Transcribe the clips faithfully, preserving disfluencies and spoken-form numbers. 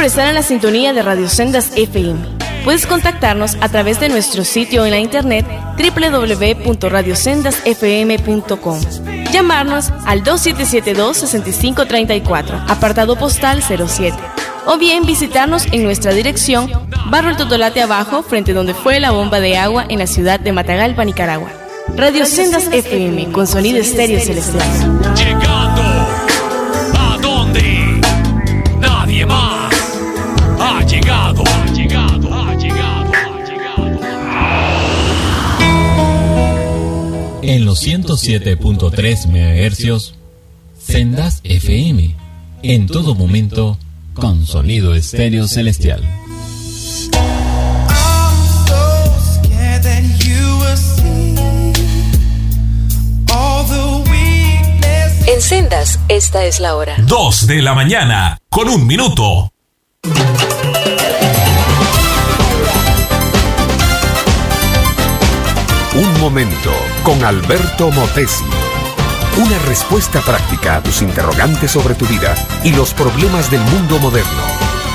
por estar en la sintonía de Radio Sendas F M. Puedes contactarnos a través de nuestro sitio en la internet doble u doble u doble u punto radio sendas f m punto com. Llamarnos al dos siete siete dos, seis cinco tres cuatro, apartado postal cero siete. O bien visitarnos en nuestra dirección, Barrio El Totolate Abajo, frente donde fue la bomba de agua en la ciudad de Matagalpa, Nicaragua. Radio Sendas F M, con sonido estéreo celestial. Llegando a donde nadie más ha llegado, ha llegado, ha llegado, ha llegado. En los ciento siete punto tres megahercios, Sendas F M, en todo momento, con sonido estéreo celestial. En Sendas, esta es la hora. Dos de la mañana, con un minuto. Un momento con Alberto Motesi. Una respuesta práctica a tus interrogantes sobre tu vida y los problemas del mundo moderno.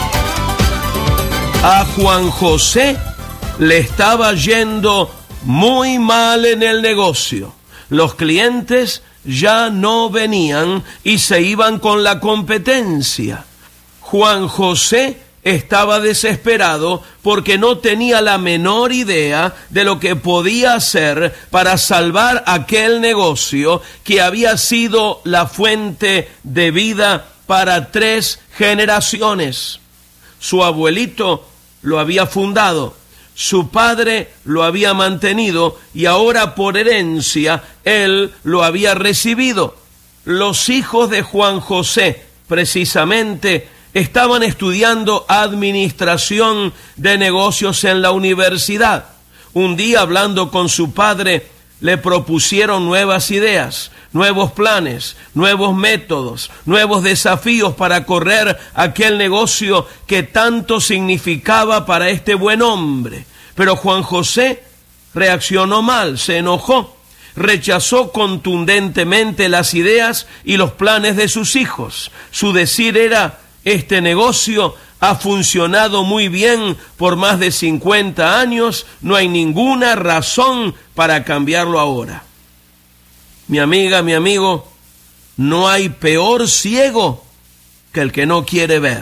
A Juan José le estaba yendo muy mal en el negocio. Los clientes ya no venían y se iban con la competencia. Juan José estaba desesperado porque no tenía la menor idea de lo que podía hacer para salvar aquel negocio que había sido la fuente de vida para tres generaciones. Su abuelito lo había fundado, su padre lo había mantenido y ahora por herencia él lo había recibido. Los hijos de Juan José, precisamente, estaban estudiando administración de negocios en la universidad. Un día, hablando con su padre, le propusieron nuevas ideas, nuevos planes, nuevos métodos, nuevos desafíos para correr aquel negocio que tanto significaba para este buen hombre. Pero Juan José reaccionó mal, se enojó, rechazó contundentemente las ideas y los planes de sus hijos. Su decir era: este negocio ha funcionado muy bien por más de cincuenta años, no hay ninguna razón para cambiarlo ahora. Mi amiga, mi amigo, no hay peor ciego que el que no quiere ver.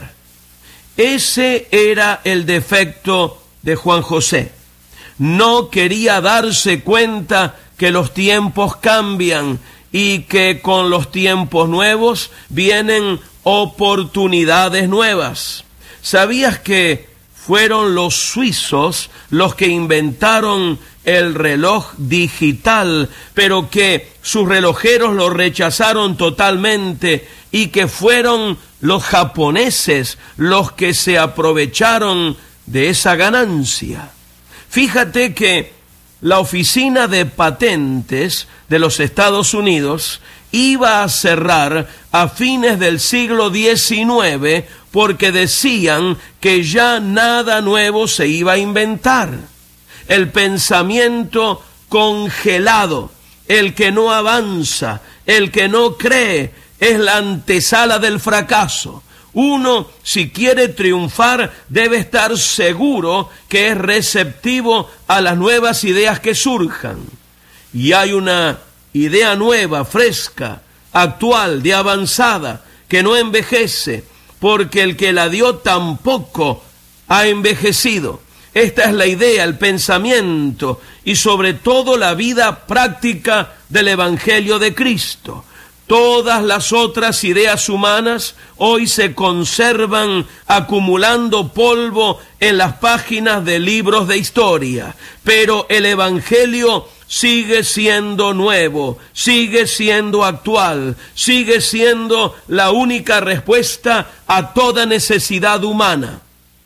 Ese era el defecto de Juan José. No quería darse cuenta que los tiempos cambian y que con los tiempos nuevos vienen oportunidades nuevas. ¿Sabías que fueron los suizos los que inventaron el reloj digital, pero que sus relojeros lo rechazaron totalmente y que fueron los japoneses los que se aprovecharon de esa ganancia? Fíjate que la oficina de patentes de los Estados Unidos iba a cerrar a fines del siglo diecinueve porque decían que ya nada nuevo se iba a inventar. El pensamiento congelado, el que no avanza, el que no cree, es la antesala del fracaso. Uno, si quiere triunfar, debe estar seguro que es receptivo a las nuevas ideas que surjan. Y hay una idea nueva, fresca, actual, de avanzada, que no envejece, porque el que la dio tampoco ha envejecido. Esta es la idea, el pensamiento y sobre todo la vida práctica del Evangelio de Cristo. Todas las otras ideas humanas hoy se conservan acumulando polvo en las páginas de libros de historia, pero el Evangelio sigue siendo nuevo, sigue siendo actual, sigue siendo la única respuesta a toda necesidad humana.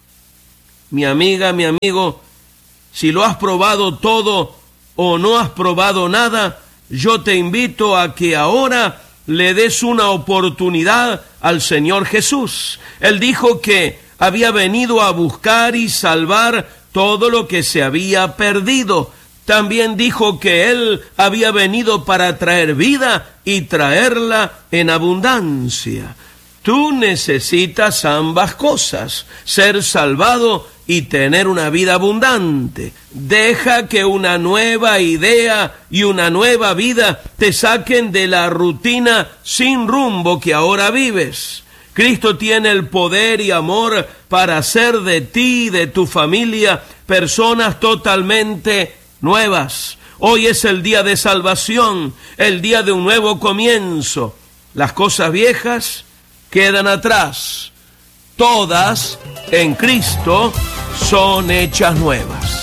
Mi amiga, mi amigo, si lo has probado todo o no has probado nada, yo te invito a que ahora le des una oportunidad al Señor Jesús. Él dijo que había venido a buscar y salvar todo lo que se había perdido. También dijo que Él había venido para traer vida y traerla en abundancia. tú necesitas ambas cosas, ser salvado y tener una vida abundante. Deja que una nueva idea y una nueva vida te saquen de la rutina sin rumbo que ahora vives. Cristo tiene el poder y amor para hacer de ti y de tu familia personas totalmente nuevas. Hoy es el día de salvación, el día de un nuevo comienzo. Las cosas viejas quedan atrás. Todas en Cristo son hechas nuevas.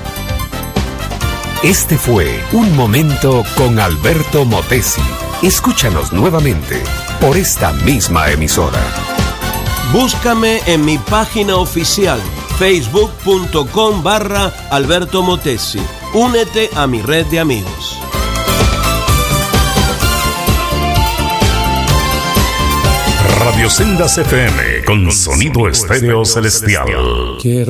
Este fue Un Momento con Alberto Motesi. Escúchanos nuevamente por esta misma emisora. Búscame en mi página oficial, facebook.com barra Alberto Motesi. Únete a mi red de amigos. Radio Sendas F M con sonido estéreo celestial. Quiero